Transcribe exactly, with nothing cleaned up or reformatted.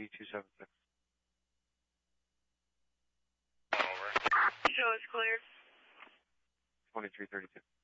three two seven six. Over. Show is clear. twenty-three thirty-two.